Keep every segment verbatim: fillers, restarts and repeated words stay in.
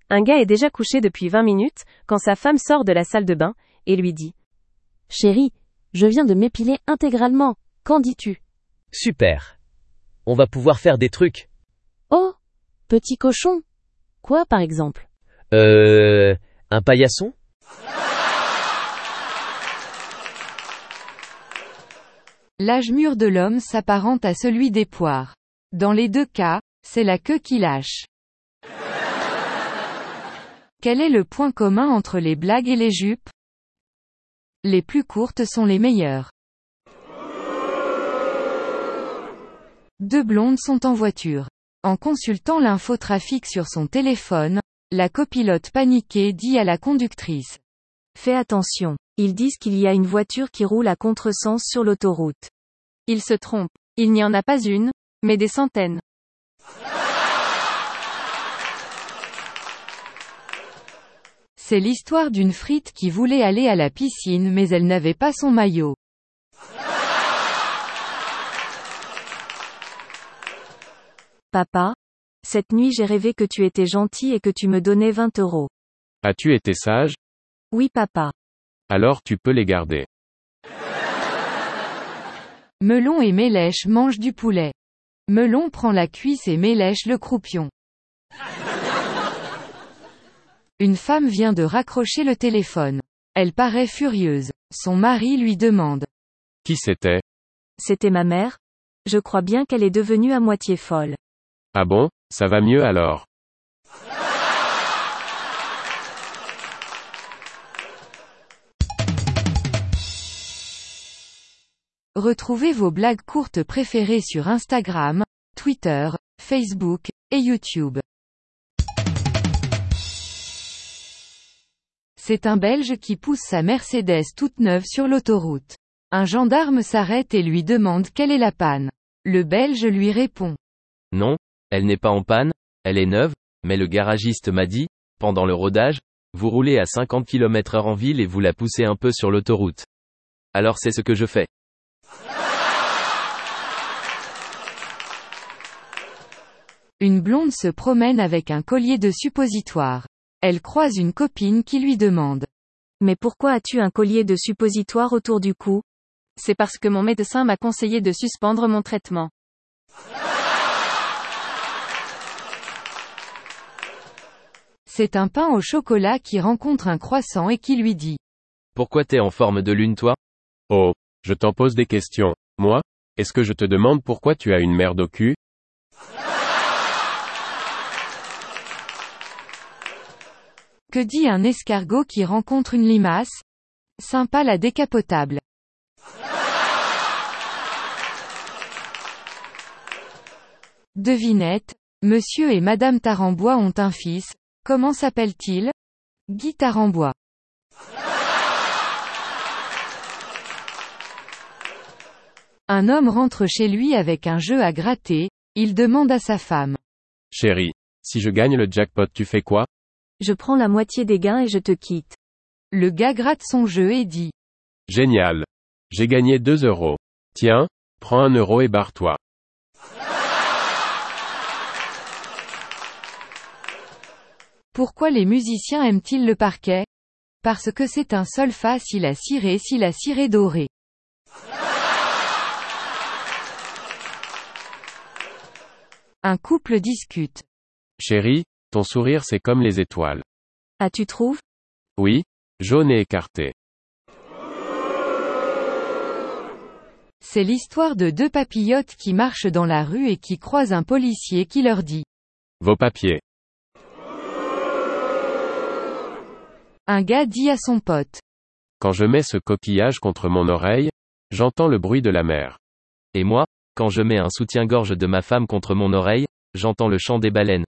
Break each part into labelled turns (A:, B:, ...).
A: Un gars est déjà couché depuis vingt minutes, quand sa femme sort de la salle de bain, et lui dit.
B: Chérie, je viens de m'épiler intégralement, qu'en dis-tu?
C: Super. On va pouvoir faire des trucs.
B: Oh, petit cochon. Quoi par exemple?
C: Euh, un paillasson?
D: L'âge mûr de l'homme s'apparente à celui des poires. Dans les deux cas, c'est la queue qui lâche. Quel est le point commun entre les blagues et les jupes? Les plus courtes sont les meilleures. Deux blondes sont en voiture. En consultant l'infotrafic sur son téléphone, la copilote paniquée dit à la conductrice.
A: Fais attention, ils disent qu'il y a une voiture qui roule à contresens sur l'autoroute. Ils se trompent, il n'y en a pas une, mais des centaines.
D: C'est l'histoire d'une frite qui voulait aller à la piscine mais elle n'avait pas son maillot.
A: Papa, cette nuit j'ai rêvé que tu étais gentil et que tu me donnais vingt euros.
E: As-tu été sage?
A: Oui papa.
E: Alors tu peux les garder.
D: Melon et Mélèche mangent du poulet. Melon prend la cuisse et Mélèche le croupion. Une femme vient de raccrocher le téléphone. Elle paraît furieuse. Son mari lui demande.
E: Qui c'était?
A: C'était ma mère. Je crois bien qu'elle est devenue à moitié folle.
E: Ah bon, ça va mieux alors.
D: Retrouvez vos blagues courtes préférées sur Instagram, Twitter, Facebook, et YouTube. C'est un Belge qui pousse sa Mercedes toute neuve sur l'autoroute. Un gendarme s'arrête et lui demande quelle est la panne. Le Belge lui répond.
C: Non, elle n'est pas en panne, elle est neuve, mais le garagiste m'a dit, pendant le rodage, vous roulez à cinquante kilomètres heure en ville et vous la poussez un peu sur l'autoroute. Alors c'est ce que je fais.
D: Une blonde se promène avec un collier de suppositoire. Elle croise une copine qui lui demande.
A: Mais pourquoi as-tu un collier de suppositoire autour du cou? C'est parce que mon médecin m'a conseillé de suspendre mon traitement.
D: C'est un pain au chocolat qui rencontre un croissant et qui lui dit.
C: Pourquoi t'es en forme de lune toi?
E: Oh, je t'en pose des questions. Moi? Est-ce que je te demande pourquoi tu as une merde au cul?
D: Que dit un escargot qui rencontre une limace? Sympa la décapotable. Devinette, Monsieur et Madame Tarambois ont un fils, comment s'appelle-t-il? Guy Tarambois. Un homme rentre chez lui avec un jeu à gratter, il demande à sa femme.
E: Chérie, si je gagne le jackpot tu fais quoi?
A: Je prends la moitié des gains et je te quitte.
D: Le gars gratte son jeu et dit.
E: Génial. J'ai gagné deux euros. Tiens, prends un euro et barre-toi.
D: Pourquoi les musiciens aiment-ils le parquet? Parce que c'est un solfa si la ciré si la ciré dorée. Un couple discute.
E: Chérie, ton sourire c'est comme les étoiles.
A: Ah tu trouves?
E: Oui, jaune et écarté.
D: C'est l'histoire de deux papillotes qui marchent dans la rue et qui croisent un policier qui leur dit.
E: Vos papiers.
D: Un gars dit à son pote.
E: Quand je mets ce coquillage contre mon oreille, j'entends le bruit de la mer.
C: Et moi, quand je mets un soutien-gorge de ma femme contre mon oreille, j'entends le chant des baleines.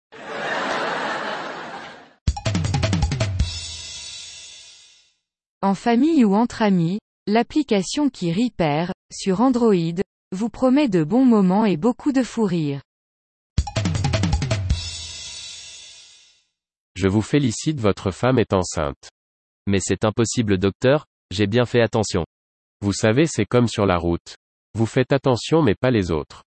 D: En famille ou entre amis, l'application qui rit perd, sur Android, vous promet de bons moments et beaucoup de fou rire.
E: Je vous félicite, votre femme est enceinte.
C: Mais c'est impossible docteur, j'ai bien fait attention.
E: Vous savez, c'est comme sur la route. Vous faites attention mais pas les autres.